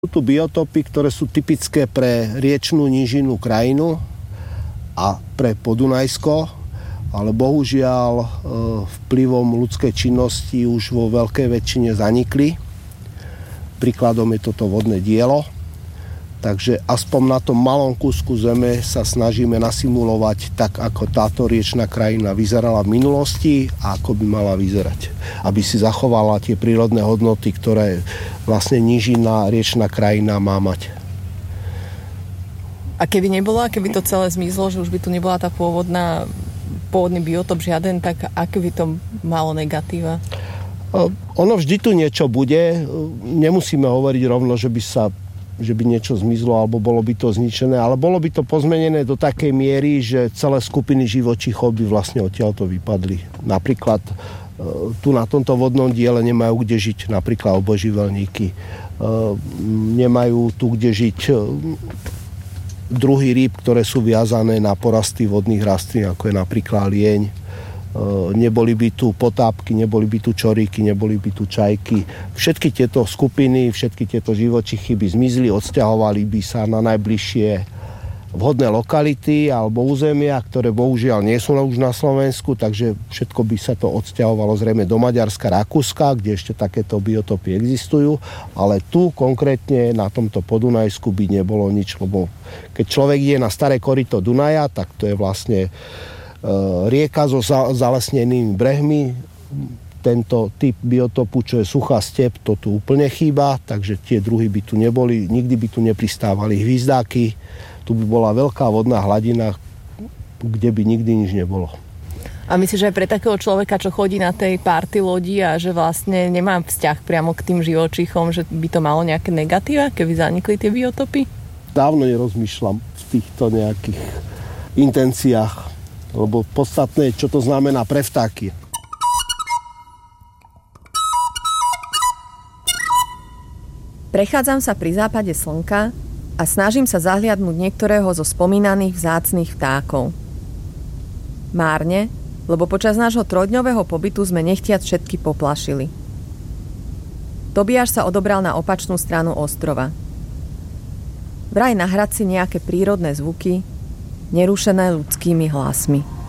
Sú tu biotopy, ktoré sú typické pre riečnú nížinnú krajinu a pre Podunajsko, ale bohužiaľ vplyvom ľudskej činnosti už vo veľkej väčšine zanikli. Príkladom je toto vodné dielo. Takže aspoň na tom malom kúsku zeme sa snažíme nasimulovať tak, ako táto riečna krajina vyzerala v minulosti a ako by mala vyzerať. Aby si zachovala tie prírodné hodnoty, ktoré vlastne nížinná riečna krajina má mať. A keby to celé zmizlo, že už by tu nebola tá pôvodný biotop žiaden, tak aké by to malo negatíva? Ono vždy tu niečo bude. Nemusíme hovoriť rovno, že by niečo zmizlo alebo bolo by to zničené, ale bolo by to pozmenené do takej miery, že celé skupiny živočíchov by vlastne odtiaľto vypadli. Napríklad tu na tomto vodnom diele nemajú kde žiť napríklad obojživelníky. Nemajú tu kde žiť druhy rýb, ktoré sú viazané na porasty vodných rastlín, ako je napríklad lieň. Neboli by tu potápky, neboli by tu čoríky, neboli by tu čajky. Všetky tieto skupiny, všetky tieto živočichy by zmizli, odsťahovali by sa na najbližšie vhodné lokality alebo územia, ktoré bohužiaľ nie sú už na Slovensku, takže všetko by sa to odsťahovalo zrejme do Maďarska, Rakúska, kde ešte takéto biotopy existujú, ale tu konkrétne na tomto Podunajsku by nebolo nič, lebo keď človek ide na staré koryto Dunaja, tak to je vlastne rieka so zalesnenými brehmi. Tento typ biotopu, čo je suchá step, to tu úplne chýba, takže tie druhy by tu neboli, nikdy by tu nepristávali hvizdáky. Tu by bola veľká vodná hladina, kde by nikdy nič nebolo. A myslíš, že aj pre takého človeka, čo chodí na tej party lodi a že vlastne nemá vzťah priamo k tým živočíchom, že by to malo nejaké negatíva, keby zanikli tie biotopy? Dávno nerozmýšľam v týchto nejakých intenciách, lebo podstatné je, čo to znamená pre vtáky. Prechádzam sa pri západe slnka a snažím sa zahliadnúť niektorého zo spomínaných vzácnych vtákov. Márne, lebo počas nášho 3-dňového pobytu sme nechtiac všetky poplašili. Tobiáš sa odobral na opačnú stranu ostrova. Vraj nahrať si nejaké prírodné zvuky, nerušené ľudskými hlasmi.